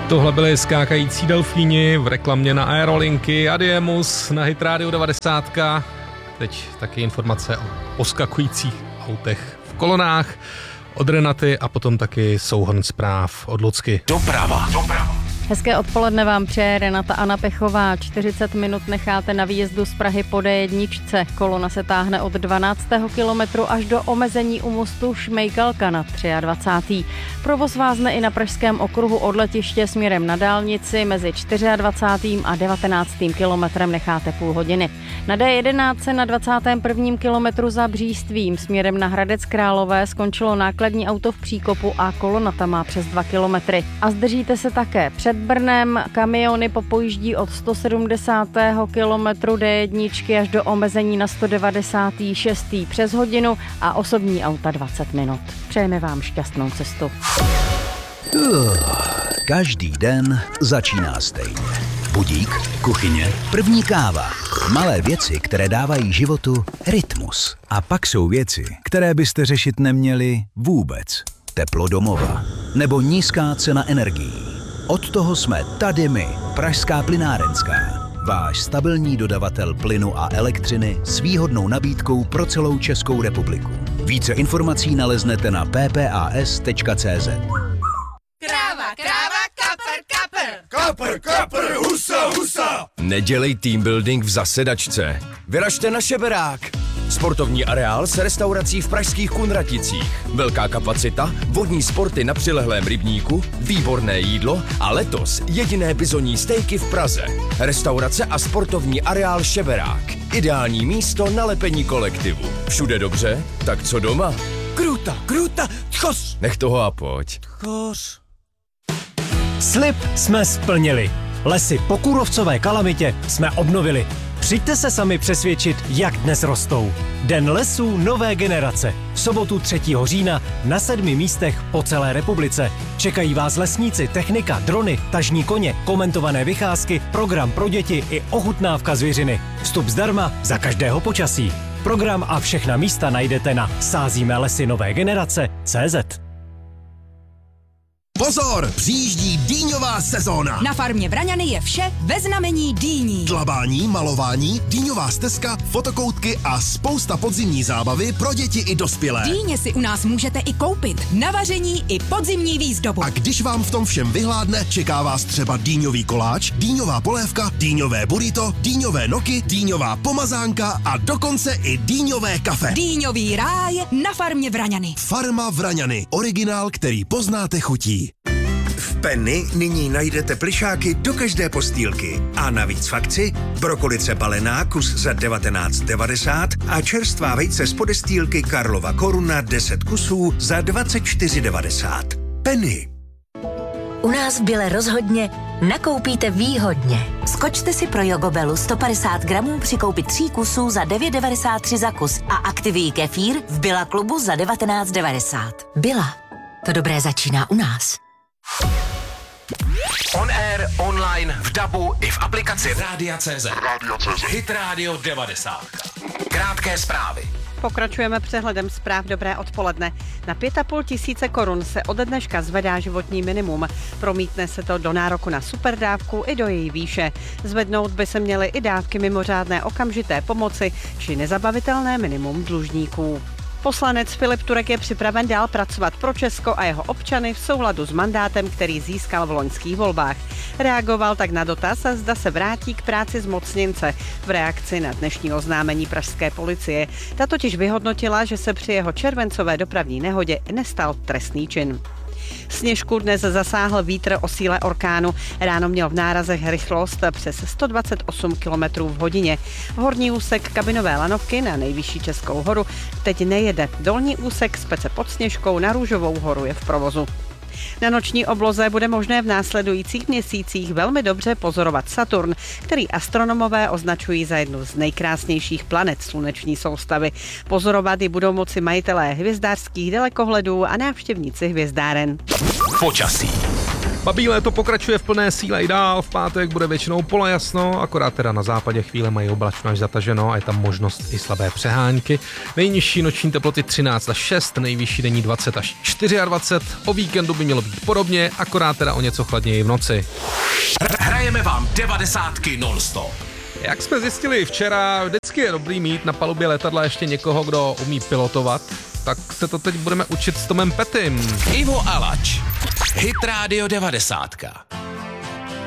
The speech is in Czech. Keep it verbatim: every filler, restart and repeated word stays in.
Tohle byly skákající delfíni v reklamě na Aerolinky, Adiemus na Hit Radio devadesát. Teď taky informace o poskakujících autech v kolonách od Renaty a potom taky souhrn zpráv od Lucky. Doprava. Doprava. Hezké odpoledne vám přeje Renata Anna Pechová. čtyřicet minut necháte na výjezdu z Prahy po D jedna. Kolona se táhne od dvanáctého kilometru až do omezení u mostu Šmejkalka na dvacátém třetím Provoz vázne i na pražském okruhu od letiště směrem na dálnici. Mezi dvacátým čtvrtým a devatenáctým kilometrem necháte půl hodiny. Na D jedenáct na dvacátém prvním kilometru za Břístvím směrem na Hradec Králové skončilo nákladní auto v příkopu a kolona tam má přes dva kilometry. A zdržíte se také před Brnem. Kamiony popojíždí od sto sedmdesátého kilometru D jedna až do omezení na sto devadesátý šestý přes hodinu a osobní auta dvacet minut. Přejeme vám šťastnou cestu. Uh, každý den začíná stejně. Budík, kuchyně, první káva. Malé věci, které dávají životu rytmus. A pak jsou věci, které byste řešit neměli vůbec. Teplo domova nebo nízká cena energií. Od toho jsme tady my, Pražská plynárenská. Váš stabilní dodavatel plynu a elektřiny s výhodnou nabídkou pro celou Českou republiku. Více informací naleznete na p p a s tečka c z. Kráva, kráva, kapr, kapr. Kapr, kapr, husa, husa. Nedělej team building v zasedačce. Vyražte na Šeberák. Sportovní areál s restaurací v pražských Kunraticích. Velká kapacita, vodní sporty na přilehlém rybníku, výborné jídlo a letos jediné bizonní stejky v Praze. Restaurace a sportovní areál Šeberák. Ideální místo na lepení kolektivu. Všude dobře, tak co doma? Kruta, kruta, tchos. Nech toho a pojď. Tchos. Slib jsme splnili. Lesy po kůrovcové kalamitě jsme obnovili. Přijďte se sami přesvědčit, jak dnes rostou. Den lesů nové generace. V sobotu třetího října na sedmi místech po celé republice. Čekají vás lesníci, technika, drony, tažní koně, komentované vycházky, program pro děti i ochutnávka zvěřiny. Vstup zdarma za každého počasí. Program a všechna místa najdete na sázíme lesy nové generace tečka cé zet. Pozor, přijíždí dýňová sezóna. Na farmě Vraňany je vše ve znamení dýní. Dlabání, malování, dýňová stezka, fotokoutky a spousta podzimní zábavy pro děti i dospělé. Dýně si u nás můžete i koupit na vaření i podzimní výzdobu. A když vám v tom všem vyhládne, čeká vás třeba dýňový koláč, dýňová polévka, dýňové burrito, dýňové noky, dýňová pomazánka a dokonce i dýňové kafe. Dýňový ráj na farmě Vraňany. Farma Vraňany, originál, který poznáte chutí. V Penny nyní najdete plyšáky do každé postýlky. A navíc v akci brokolice balená kus za devatenáct devadesát a čerstvá vejce z podestýlky Karlova Koruna deset kusů za dvacet čtyři devadesát. Penny. U nás v Bile rozhodně nakoupíte výhodně. Skočte si pro Jogobelu sto padesát gramů při koupi tří kusů za devět devadesát tři za kus a aktivní kefír v Billa klubu za devatenáct devadesát. Billa. To dobré začíná u nás. On air, online, v dabu i v aplikaci Rádia tečka cé zet. Hit Radio devadesát. Krátké zprávy. Pokračujeme přehledem zpráv. Dobré odpoledne. Na pět a půl tisíce korun se ode dneška zvedá životní minimum. Promítne se to do nároku na superdávku i do její výše. Zvednout by se měly i dávky mimořádné okamžité pomoci či nezabavitelné minimum dlužníků. Poslanec Filip Turek je připraven dál pracovat pro Česko a jeho občany v souladu s mandátem, který získal v loňských volbách. Reagoval tak na dotaz, zda se vrátí k práci zmocněnce v reakci na dnešní oznámení pražské policie. Ta totiž vyhodnotila, že se při jeho červencové dopravní nehodě nestal trestný čin. Sněžku dnes zasáhl vítr o síle orkánu. Ráno měl v nárazech rychlost přes sto dvacet osm kilometrů v hodině. Horní úsek kabinové lanovky na nejvyšší Českou horu teď nejede. Dolní úsek z Pece pod Sněžkou na Růžovou horu je v provozu. Na noční obloze bude možné v následujících měsících velmi dobře pozorovat Saturn, který astronomové označují za jednu z nejkrásnějších planet sluneční soustavy. Pozorovat ji budou moci majitelé hvězdářských dalekohledů a návštěvníci hvězdáren. Počasí. Babí léto pokračuje v plné síle i dál, v pátek bude většinou polojasno, akorát teda na západě chvíle mají oblačno až zataženo a je tam možnost i slabé přehánky. Nejnižší noční teploty třináct až šest, nejvyšší denní dvacet až dvacet čtyři. O víkendu by mělo být podobně, akorát teda o něco chladněji v noci. Hrajeme vám devadesátky non-stop. Jak jsme zjistili včera, vždycky je dobrý mít na palubě letadla ještě někoho, kdo umí pilotovat, tak se to teď budeme učit s Tomem Petym. Ivo Alač, Hit Radio devadesátka.